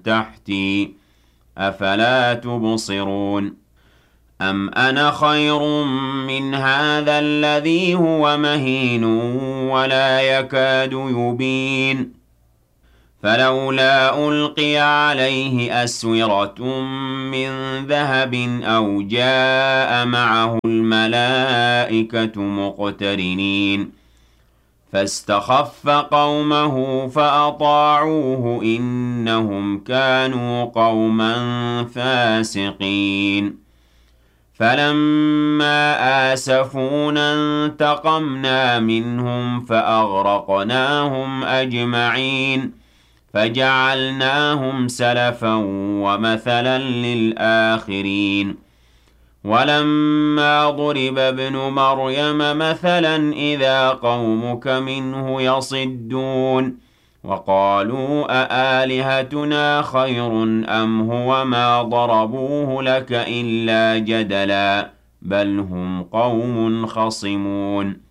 تحتي أفلا تبصرون أم أنا خير من هذا الذي هو مهين ولا يكاد يبين فلولا ألقي عليه أسورة من ذهب أو جاء معه الملائكة مقترنين فاستخف قومه فأطاعوه إنهم كانوا قوما فاسقين فلما آسفونا انتقمنا منهم فأغرقناهم أجمعين فجعلناهم سلفا ومثلا للآخرين ولما ضرب ابن مريم مثلا إذا قومك منه يصدون وقالوا أآلهتنا خير أم هو ما ضربوه لك إلا جدلا بل هم قوم خصمون